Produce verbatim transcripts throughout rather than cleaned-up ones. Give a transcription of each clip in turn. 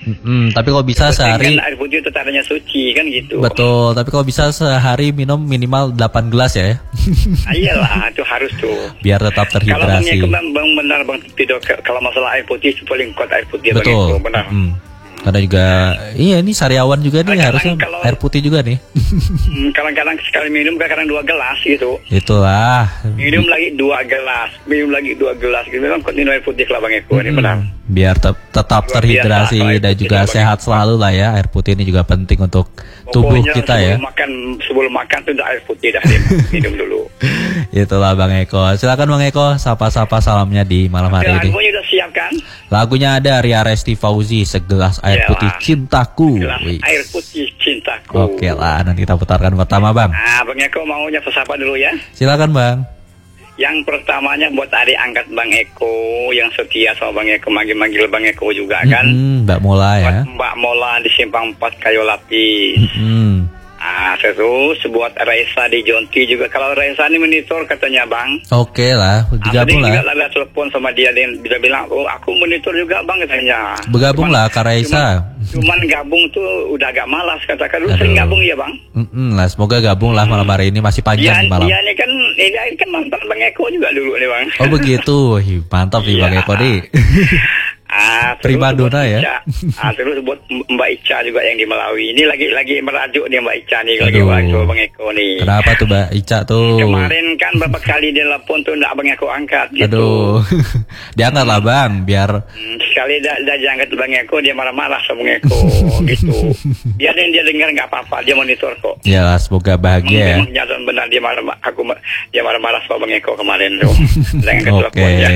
Mm-mm, tapi kalau bisa Terus sehari dengan air putih itu tandanya suci kan gitu. betul, tapi kalau bisa sehari minum minimal delapan gelas ya. Iyalah, itu harus tuh. Biar tetap Kalau Bang terhidrasi. Eko bang, bang benar Bang Tido, kalau masalah air putih itu paling kuat air putih Bang Betul. Eko, benar. Mm. Karena juga iya ini sariawan juga nih, Kadang-kadang harusnya kalau- air putih juga nih. Hmm, kadang-kadang sekali minum kadang-kadang dua gelas gitu. Itulah. Minum lagi dua gelas, minum lagi dua gelas gitu. Memang kuat minum air putih lah Bang Eko ini Mm, benar. biar te- tetap Luar terhidrasi biasa, air dan putih juga itu sehat selalu lah ya. Air putih ini juga penting untuk tubuh Pokoknya kita sebelum ya. makan sebelum makan tuh udah air putih dah dia minum dulu. Itulah Bang Eko. Silakan Bang Eko, sapa-sapa salamnya di malam hari ini. Lagunya udah siap kan? Lagunya ada Ria Resti Fauzi, Segelas Air Yalah. Putih Cintaku. Gelas Wih. air putih cintaku. Oke lah, nanti kita putarkan pertama Bang. Nah, Bang Eko maunya sapa dulu ya. Silakan Bang. Yang pertamanya buat adik angkat Bang Eko yang setia sama Bang Eko, manggil-manggil Bang Eko juga kan. Mm-mm, Mbak Mola ya. Buat Mbak Mola di Simpang empat Kayu Lapis. Mm. Ah, terus buat Raisa di Jonti juga. Kalau Raisa ini monitor katanya Bang. Oke lah, Ah, tadi bergabung juga lah. ada telepon sama dia dan bisa bilang, oh aku monitor juga Bang katanya. Bergabung Cuman- lah Kak Raisa. Cuman, cuman gabung tuh udah agak malas katakan. Dulu Aduh. sering gabung ya Bang. Mm-mm lah, semoga gabung lah malam hari ini, masih Dia, panjang nih malam. dia ini kan, ini kan mantan Bang Eko juga dulu nih Bang. Oh begitu, Hi, mantap nih Bang Iya. Eko nih. Ah, terus Prima buat dona ya. Ica. Ah, terus buat Mbak Ica juga yang di Melawi. Ini lagi lagi merajuk nih Mbak Ica nih lagi Aduh. merajuk Bang Eko nih. Kenapa tuh Mbak Ica tuh? Kemarin kan berapa kali dia telepon tuh enggak Bang Eko angkat gitu. Aduh, diangkat lah Bang, biar Hmm, sekali dah dah diangkat Bang Eko dia marah-marah sama Bang Eko gitu. Biarin dia dengar nggak apa-apa, dia monitor kok. ya semoga bahagia ya. Memang nyata benar dia marah aku ma- dia marah-marah sama BangEko kemarin tuh. Dengan Oke. teleponnya.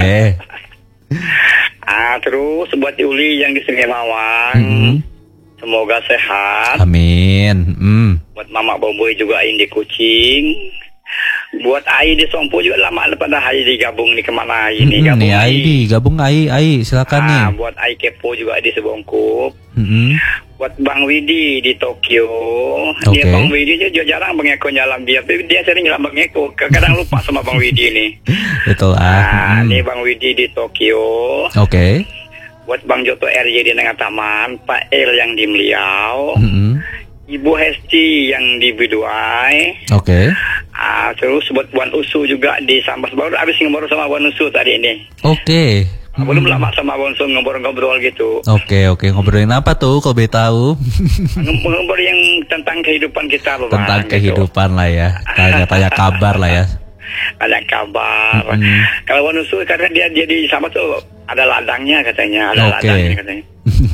Ah, terus buat Uli yang di Sungai Mawang. Mm-mm. Semoga sehat. Amin. Mm. Buat Mama Boboy juga yang di Kucing. Buat Ai di Sompo juga lama lepas dah Ai digabung nih kemana Ai nih Mm-mm, gabung nih Ai nih, gabung Ai, Ai silakan nih. Ah, buat Ai Kepo juga di Sebongkup. Mm-mm. Buat Bang Widi di Tokyo. Oke. Dia Bang Widi dia jarang Bang Eko nyalam dia. Tapi dia sering nyalam Bang Eko. Kadang lupa sama Bang Widi nih. Itulah. Ah, Mm. ini Bang Widi di Tokyo. Oke. Buat Bang Joto R J di Nengah Taman, Pak El yang di Meliau, Mm-mm. Ibu Hesti yang di Biduai. Oke. Ah, terus buat Wan Usu juga di Sambas. Baru habis ngobrol sama Wan Usu tadi ini. Oke. Ah, Belum lama sama Wan Usu ngobrol-ngobrol gitu. Oke, oke. Ngobrolin apa tuh kalau boleh tahu? Ngobrol yang tentang kehidupan kita, Bang. Tentang gitu. kehidupan lah ya. Tanya-tanya kabar lah ya. Ada kabar. Mm-mm. Kalau Wan Usu karena dia dia di Sambas tuh ada ladangnya katanya, ada Oke. ladangnya katanya.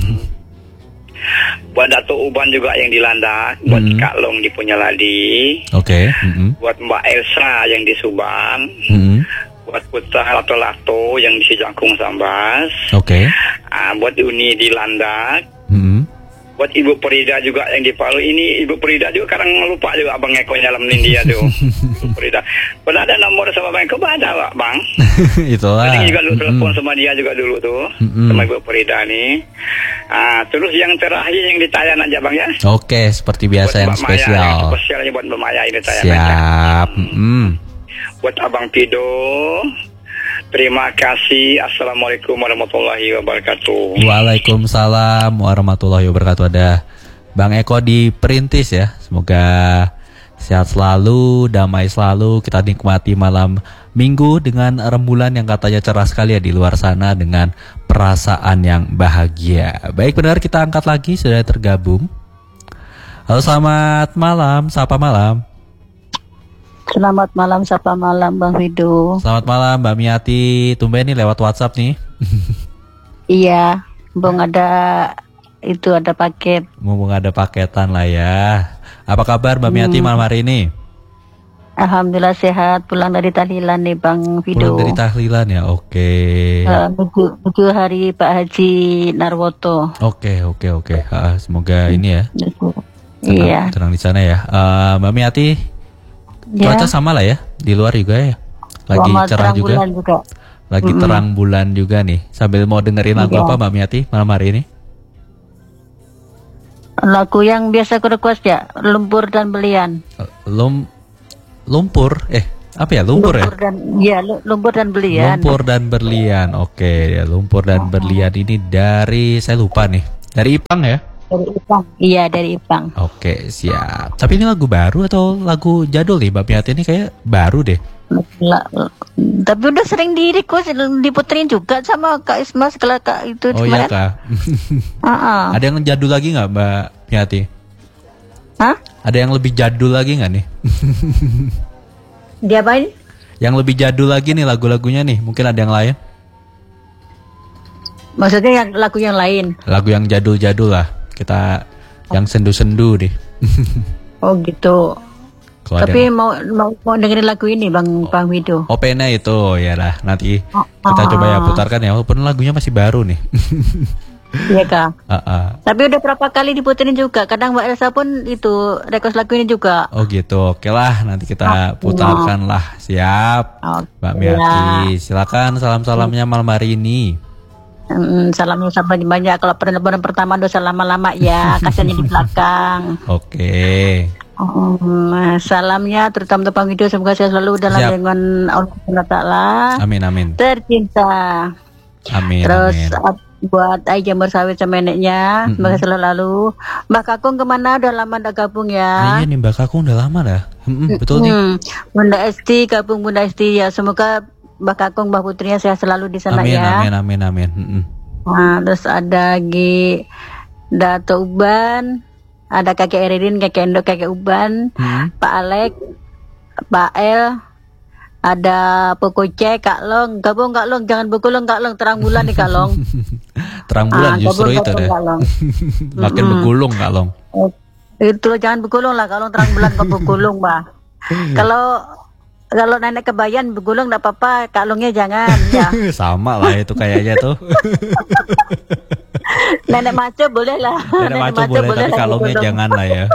Buat Dato Uban juga yang di Landak, buat Mm. Kak Long di Punyaladi, Oke. Mm-mm. buat Mbak Elsa yang di Subang, Mm-mm. buat Putra Lato-Lato yang di Sijangkung Sambas, Oke. ah, buat Uni di Landak, Mm-mm. buat Ibu Perida juga yang di Palu. Ini Ibu Perida juga kadang lupa juga Abang Eko nyalam dia tuh. Ibu Perida. Pernah ada nomor sama Bang Eko, ada Pak, Bang. Itulah. Tadi juga dulu telepon Mm-mm. sama dia juga dulu tuh, Mm-mm. sama Ibu Perida nih. Ah, terus yang terakhir yang ditayan aja Bang ya. Oke, seperti biasa yang Buat Mbak Maya, spesial. yang spesialnya buat Mbak Maya ini tayangan. Siap. Mm. Buat Abang Pido. Terima kasih. Assalamualaikum warahmatullahi wabarakatuh. Waalaikumsalam warahmatullahi wabarakatuh. Ada Bang Eko di Perintis ya. Semoga sehat selalu, damai selalu. Kita nikmati malam minggu dengan rembulan yang katanya cerah sekali ya di luar sana dengan perasaan yang bahagia. Baik, benar, kita angkat lagi, sudah tergabung. Halo, selamat malam, sapa malam. Selamat malam, sapa malam Bang Wido. Selamat malam Mbak Miati. Tumben nih lewat WhatsApp nih. Iya, Bang ada itu ada paket. Mumpung ada paketan lah ya. Apa kabar Mbak Miati malam hari ini? Alhamdulillah sehat, pulang dari tahlilan nih Bang Pulang Wido. dari tahlilan ya, oke. Eh, menuju, menuju hari Pak Haji Narwoto. Oke, oke, oke. Ah, semoga ini ya. Menuju. Tenang, Iya. tenang di sana ya. Eh, Mbak Miati, Ya. cuaca sama lah ya di luar juga ya. Lagi Selamat cerah terang juga. bulan juga. Lagi Mm-mm. terang bulan juga nih. Sambil mau dengerin lagu Iya. apa Mbak Miati malam hari ini? Lagu yang biasa aku request ya, Lumpur dan Belian. Lum lumpur eh apa ya? Lumpur, Lumpur ya? dan ya, lu- Lumpur dan Belian. Lumpur dan berlian. Oke, ya lumpur dan berlian ini dari saya lupa nih. Dari Ipang ya? Dari Ipang. Iya, dari Ipang. Oke, siap. Tapi ini lagu baru atau lagu jadul nih? Mbak Miati ini kayak baru deh. La, la- tapi udah sering di request diputerin juga sama Kak Isma segala Kak itu Oh iya kemarin. Kak. Heeh. Ada yang jadul lagi nggak Mbak Miati? Hah? Ada yang lebih jadul lagi nggak nih? Diapain? Yang lebih jadul lagi nih lagu-lagunya nih. Mungkin ada yang lain? Maksudnya yang lagu yang lain. Lagu yang jadul-jadul lah. Kita yang sendu-sendu deh. Oh gitu. Kalau ada Tapi yang- mau mau mau dengerin lagu ini Bang Bang Wido. Opena itu ya lah. Nanti Oh, kita oh. coba ya putarkan ya. Walaupun lagunya masih baru nih. Iya Kak. Ah, ah. Tapi udah berapa kali diputerin juga. Kadang Mbak Elsa pun itu request lagu ini juga. Oh gitu. Oke lah. Nanti kita putarkan lah. Siap. Oke Mbak Miati. Silakan salam-salamnya malam hari ini. Hmm, salam sampai banyak. Kalau penerbangan pertama dosa lama-lama ya, kasihannya di belakang. Oke. Um, salamnya terutama untuk Bang Wido, semoga saya selalu dalam Siap. lindungan Allah Subhanahu wa Taala. Amin amin. Tercinta. Amin Terus amin. uh, buat Ai Jamur Sawit sama neneknya, Mm-mm. semoga selalu lalu. Mbak Kakung kemana? Udah lama udah gabung Nah, ya. iya nih Mbak Kakung udah lama dah. Mm-mm, betul nih. Hmm, Bunda Esti, gabung Bunda Esti ya. Semoga Mbak Kakung, Mbak Putrinya sehat selalu di sana Amin ya. amin amin amin. Mm-mm. Nah, terus ada Gi Dato Uban, ada kakek Erin, kakek Endo, kakek Uban, Mm-mm. Pak Alek, Pak El, ada Pokoce, Kak Long, gabung Kak Long, jangan bekulung Kak Long, terang bulan nih Kak Long. Terang bulan Ah, justru gabung, itu gabung, deh. Kak Long. Makin begulung Kak Long. Oh, itu loh, jangan bekulung lah, Kak Long terang bulan kok bekulung bah. Kalau kalau nenek kebayan begulung enggak apa-apa, Kak Longnya jangan ya. Sama lah itu kayaknya tuh. Nenek maco boleh lah. Nenek maco boleh tapi lah kalungnya begulung. jangan lah ya.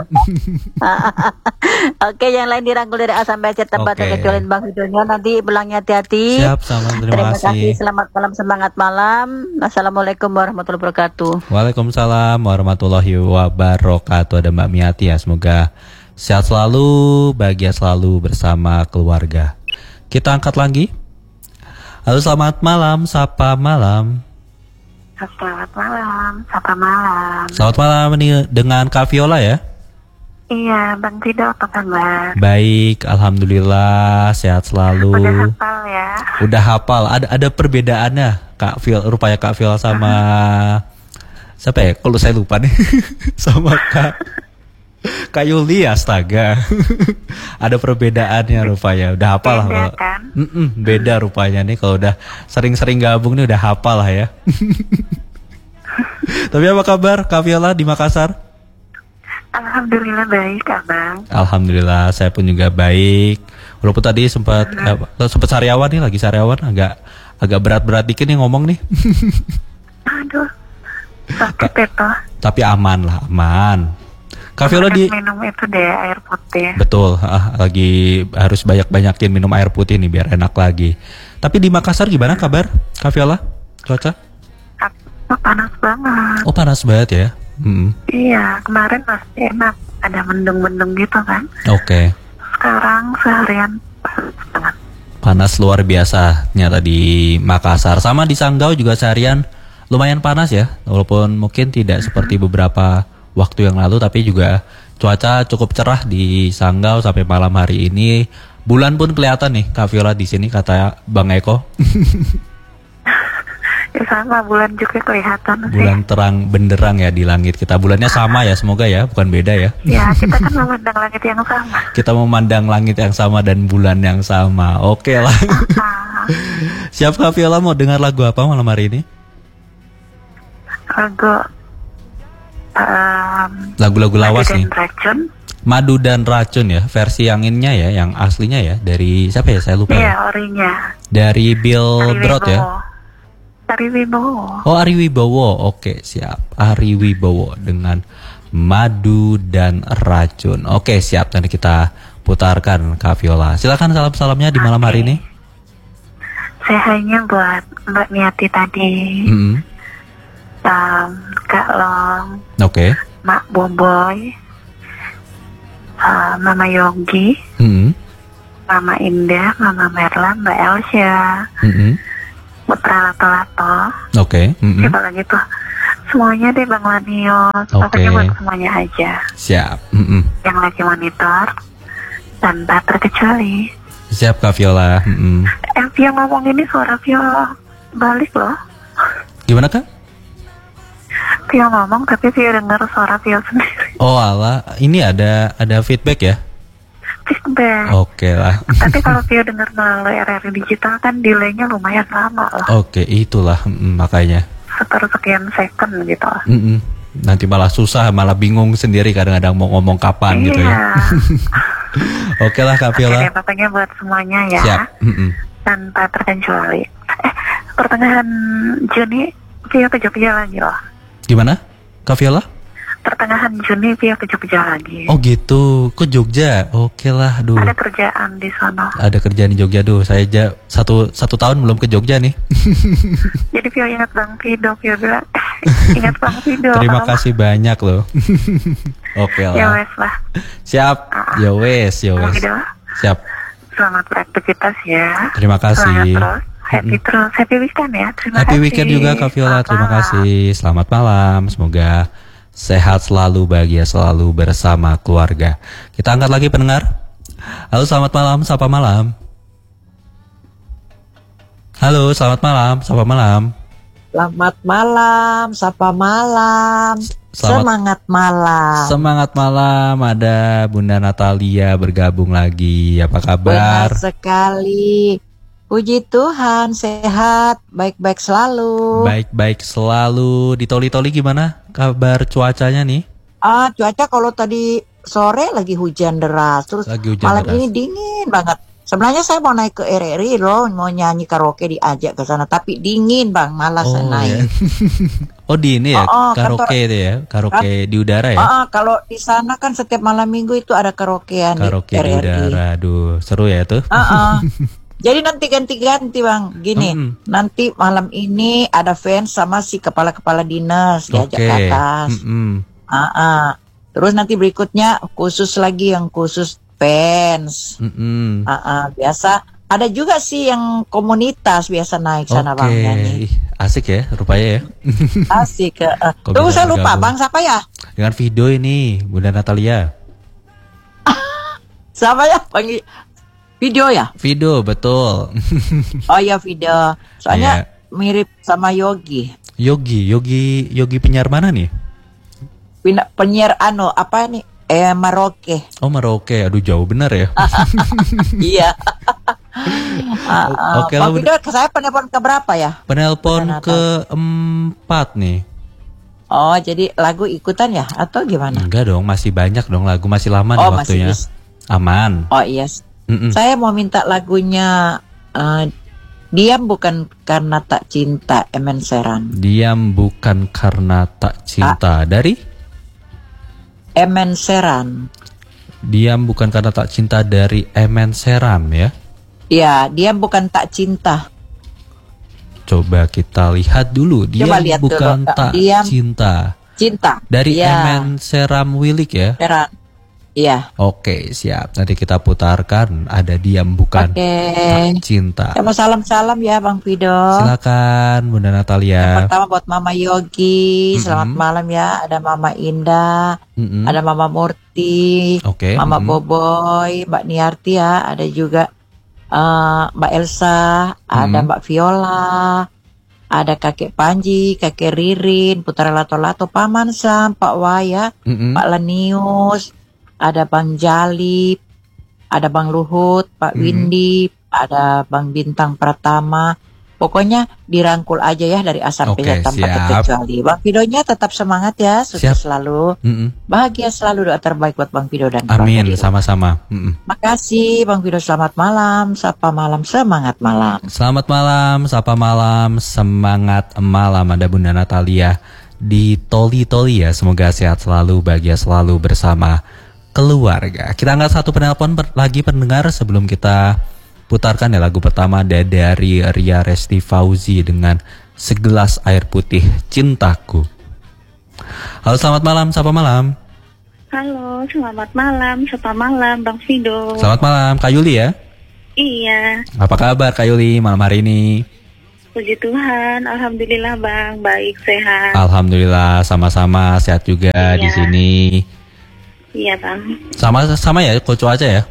Oke, yang lain dirangkul dari A sampai Z tempat Oke. kecuali Bang Widonya, nanti pulangnya hati-hati. Siap sama terima Terima kasih, kasih. selamat malam, semangat malam. Assalamualaikum warahmatullahi wabarakatuh. Waalaikumsalam warahmatullahi wabarakatuh. Ada Mbak Miati ya. Semoga sehat selalu, bahagia selalu bersama keluarga. Kita angkat lagi. Halo selamat malam, sapa malam. Selamat malam, sapa malam. Selamat malam ini dengan Kak Viola ya. Iya, Bang Wido apa kabar? Baik, alhamdulillah sehat selalu. Udah hafal ya? Udah hafal. Ada ada perbedaannya Kak Viola, rupanya Kak Viola sama siapa ya? Kalau saya lupa nih. Sama Kak Kak Yuli, astaga. Ada perbedaannya rupanya. Udah hafal lah. Beda Kalau- kan? Mm-mm, beda rupanya nih kalau udah sering-sering gabung nih udah hafal lah ya. Tapi apa kabar Kak Viola di Makassar? Alhamdulillah baik, Abang. Alhamdulillah saya pun juga baik. Walaupun tadi sempat eh, sempat sariawan nih, lagi sariawan agak agak berat-berat dikit nih ngomong nih. Aduh, sakit itu. Tapi aman lah, aman. Kak Viola di minum itu deh, air putih. betul, ah, lagi harus banyak-banyakin minum air putih nih biar enak lagi. Tapi di Makassar gimana kabar Kak Viola? Cuaca? Oh, panas banget. Oh panas banget ya. Mm, Iya, kemarin masih enak. Ada mendung-mendung gitu kan. Oke. Sekarang seharian panas banget. Panas luar biasa ternyata di Makassar. Sama di Sanggau juga seharian lumayan panas ya. Walaupun mungkin tidak seperti beberapa waktu yang lalu, tapi juga cuaca cukup cerah di Sanggau sampai malam hari ini. Bulan pun kelihatan nih Kak Viola di sini kata Bang Eko. Ya sama, bulan juga kelihatan sih. Bulan terang benderang ya di langit kita. Bulannya sama ya, semoga ya, bukan beda ya. Ya, kita kan memandang langit yang sama. Kita memandang langit yang sama dan bulan yang sama. Oke lah. Ah, Siap Kak Viola mau dengar lagu apa malam hari ini? lagu um, Lagu-lagu lawas Madu nih. dan Racun. Madu dan Racun ya, versi yang innya ya, yang aslinya ya, dari siapa ya? Saya lupa. Iya, Ya. orinya. Dari Bill Ari Broad ya. Wibowo. Ari Wibowo. Oh, Ari Wibowo. Oke, siap. Ari Wibowo dengan Madu dan Racun. Oke, siap. Nanti kita putarkan Kak Viola. Silakan salam-salamnya di malam hari ini. Saya hanya buat Mbak Miati tadi, Mm-mm. um, Kak Long, Oke. Mak Boboy, uh, Mama Yogi, Mm-mm. Mama Indah, Mama Merla, Mbak Elsa, Mm-mm. Putra Lato-Lato. Oke. Mm-mm. Siapa lagi tuh? Semuanya deh Bang Lanius. Oke. Pokoknya buat semuanya aja. Siap. Mm-mm. Yang lagi monitor tanpa terkecuali. Siap Kak Viola. Mm-mm. Eh, Vio ngomong ini suara Vio balik loh. Gimana Kak? Vio ngomong tapi Vio dengar suara Vio sendiri. Oh ala, ini ada ada feedback ya? Feedback. Oke lah. Tapi kalau Vio dengar melalui R R I digital kan delaynya lumayan lama lah. Oke, itulah mm, makanya. Sekitar sekian second gitu lah. Mm-mm. Nanti malah susah, malah bingung sendiri kadang-kadang mau ngomong kapan Iya. gitu ya. Oke lah Kak Oke Viola. deh, pokoknya buat semuanya ya. Siap. Mm-mm. Tanpa terkecuali. Eh, pertengahan Juni Vio ke Jogja lagi loh. Gimana Kak Viola? Pertengahan Juni Vio ke Jogja lagi. Oh gitu, ke Jogja. Oke lah, duh. Ada kerjaan di sana. Ada kerjaan di Jogja, duh. Saya aja satu satu tahun belum ke Jogja nih. Jadi Vio ingat Bang Fido, Vio bilang ingat Bang Fido. Terima kalau- kasih banyak loh. Oke Ya lah. wes lah. Siap. Ya wes, ya Bang wes. Fido, Siap. selamat beraktivitas ya. Terima kasih. Semangat terus. Happy terus. Happy weekend ya. Terima Happy kasih. weekend juga Kak Viola. Selamat Terima malam. kasih. Selamat malam. Semoga sehat selalu, bahagia selalu bersama keluarga. Kita angkat lagi pendengar. Halo, selamat malam. Sapa malam. Halo, selamat malam. Sapa malam. Selamat malam, sapa malam, Selamat- semangat malam. Semangat malam. Ada Bunda Natalia bergabung lagi. Apa kabar? Benar sekali. Puji Tuhan, sehat, baik-baik selalu. Baik-baik selalu. Di Toli-Toli gimana kabar cuacanya nih? Ah, cuaca kalau tadi sore lagi hujan deras, terus Lagi hujan malam deras. ini dingin banget. Sebenarnya saya mau naik ke R R I loh, mau nyanyi karaoke diajak ke sana, tapi dingin bang, malas Oh, naik. ya. Oh di ini ya, Oh, oh, karaoke kantor- itu ya, karaoke di udara ya, Ah, ah, kalau di sana kan setiap malam minggu itu ada karaokean karaoke di di R R I. udara, aduh seru ya tuh. Ah, ah. Jadi nanti ganti-ganti bang, gini, Mm-mm. nanti malam ini ada fans sama si kepala-kepala dinas diajak Oke, ke atas. Mm-mm. Ah, ah. Terus nanti berikutnya khusus lagi yang khusus fans. Mm-mm. Ah, ah. Biasa ada juga sih yang komunitas biasa naik sana Oke, bang nyanyi. Ih, asik ya rupanya ya. Asik. Uh, Kok Tunggu bisa saya lupa bergabung? bang, siapa ya? Dengan video ini, Bunda Natalia. Siapa ya? Bang, video ya? Video betul. Oh iya video. Soalnya Iya. mirip sama Yogi. Yogi, Yogi, Yogi penyiar mana nih? Pina- penyiar anu apa nih? Eh Maroke. Oh Merauke, aduh jauh bener ya. Iya. Ah, ah. Oke Bang lah, Fido, ke saya penelpon ke berapa ya? Penelpon Bunda keempat nih. Oh, jadi lagu ikutan ya atau gimana? Enggak dong, masih banyak dong lagu, masih lama nih Oh, masih waktunya. bis- Aman. Oh iya. Mm-mm. Saya mau minta lagunya eh, Diam Bukan Karena Tak Cinta, Emen Seran. Diam bukan karena tak cinta. Dari Emen Seran. Diam bukan karena tak cinta dari Emen Seram ya. Ya, Diam Bukan Tak Cinta. Coba kita lihat dulu. Diam Coba lihat dulu. bukan Kak. tak Diam. cinta. Cinta. Dari ya, Emen Seram Wilik ya. Seran. Iya. Oke, siap. Nanti kita putarkan. Ada Diam bukan Oke. tak cinta. Saya mau salam-salam ya Bang Fido. Silakan Bunda Yang Natalia. pertama buat Mama Yogi, selamat Mm-mm. malam ya. Ada Mama Indah, Mm-mm. ada Mama Murti, Oke. Mama mm-mm. Boboy, Mbak Niarti ya. Ada juga eh, Mbak Elsa, ada Mm-mm. Mbak Viola, ada Kakek Panji, Kakek Ririn, Putra Lato-Lato, Paman Sam, Pak Waya, Mm-mm. Pak Lenius, ada Bang Jalip, ada Bang Luhut, Pak Hmm. Windy, ada Bang Bintang Pratama. Pokoknya dirangkul aja ya dari A sampai Oke, Z tanpa siap. terkecuali. Bang Fidonya tetap semangat ya, Siap. sukses selalu. Mm-mm. Bahagia selalu, doa terbaik buat Bang Fido dan Amin, keluarga. sama-sama. Mm-mm. Makasih Bang Fido, selamat malam, sapa malam, semangat malam. Selamat malam, sapa malam, semangat malam. Ada Bunda Natalia di Toli-Toli ya. Semoga sehat selalu, bahagia selalu bersama keluarga. Kita angkat satu penelpon per- lagi pendengar sebelum kita putarkan ya lagu pertama ada dari Ria Resti Fauzi dengan Segelas Air Putih Cintaku. Halo, selamat malam, sapa malam. Halo, selamat malam, sapa malam Bang Fido. Selamat malam, Kak Yuli ya. Iya, Apa kabar Kak Yuli malam hari ini? Puji Tuhan, alhamdulillah Bang, baik sehat. Alhamdulillah sama-sama sehat juga di Iya. sini. Iya Bang. Sama sama ya kok cuaca ya.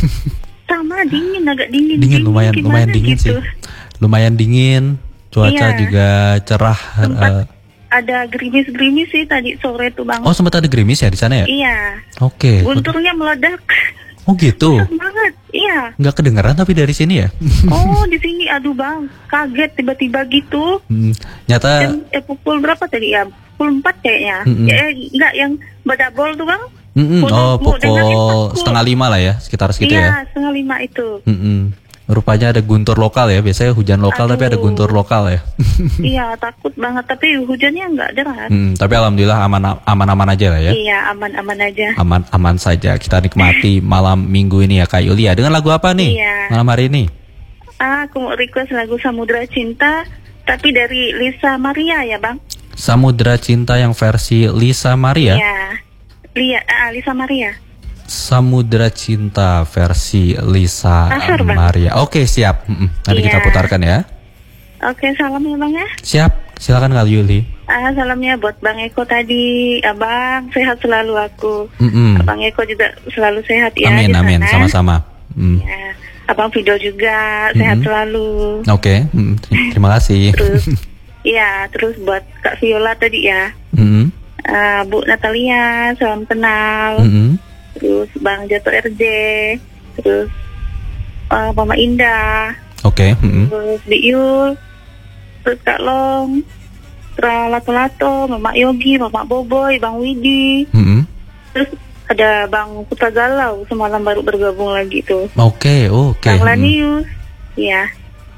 Sama dingin, agak dingin. Dingin lumayan gimana lumayan dingin gitu. sih. Lumayan dingin, cuaca Iya. juga cerah. Sempat eh. ada gerimis-gerimis sih tadi sore tuh Bang. Oh sempat ada gerimis ya di sana ya? Iya. Oke. Gunturnya meledak. Oh gitu. Banget. Iya. Nggak kedengeran tapi dari sini ya? Oh di sini, aduh Bang, kaget tiba-tiba gitu. Hmm, nyata. Jam, eh, pukul berapa tadi ya? Pukul empat kayaknya. Mm-mm. Ya, eh, enggak yang badabol tuh Bang. Mm-mm. Pukul- Oh pukul- dengarnya pukul takut. setengah lima lah ya, sekitar segitu Iya, ya. setengah lima itu. Mm-mm. Rupanya ada guntur lokal ya. Biasanya hujan lokal tapi ada Aduh. guntur lokal ya. Iya, takut banget. Tapi hujannya enggak deras. Mm, tapi alhamdulillah aman aman-aman aja lah ya. Iya, aman-aman aja. Aman-aman saja. Kita nikmati malam minggu ini ya Kak Yulia. Dengan lagu apa nih Iya. malam hari ini? Ah, aku mau request lagu Samudra Cinta, tapi dari Lisa Maria ya Bang. Samudra Cinta yang versi Lisa Maria. Iya. Lia, ah, Lisa Maria. Samudra Cinta versi Lisa Asar, Bang. Maria. Oke siap. Mm-mm. Nanti Iya. kita putarkan ya. Oke, salam ya Bang ya. Siap. Silakan Kak Yuli. Ah, salamnya buat Bang Eko tadi. Abang, sehat selalu aku. Mm-mm. Bang Eko juga selalu sehat ya. Amin di amin sana. sama-sama. Mm. Ya. Abang Fido juga sehat Mhm. selalu. Oke. Mm, terima kasih. Terus, iya, terus buat Kak Viola tadi ya. Mm-mm. Ah, Bu Natalia, salam kenal. Mm-mm. Terus Bang Jato R J, terus ah, Mama Indah, Oke. Mm-mm. terus Di Yul, terus Kak Long, terus Lato-Lato, Mama Yogi, Mama Boboy, Bang Widi, Mm-mm. terus ada Bang Putra Galau semalam baru bergabung lagi tuh. Oke. Oke. Bang Mm. Lanius, ya.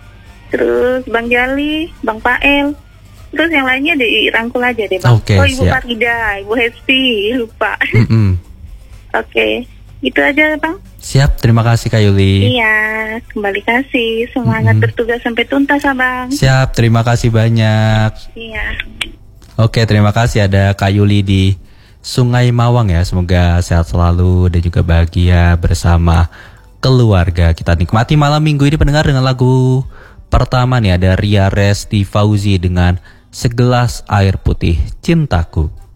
Terus Bang Jali, Bang Pael. Terus yang lainnya dirangkul aja deh Bang. Oke, oh Ibu siap. Farida, Ibu Hesti, lupa. Mm-mm. Oke, itu aja Bang. Siap. Terima kasih Kak Yuli. Iya, kembali kasih. Semangat Mm-mm. bertugas sampai tuntas Abang. Siap. Terima kasih banyak. Iya. Oke, terima kasih ada Kak Yuli di Sungai Mawang ya. Semoga sehat selalu dan juga bahagia bersama keluarga. Kita nikmati malam minggu ini pendengar dengan lagu pertama nih ada Ria Resti Fauzi dengan Segelas Air Putih Cintaku.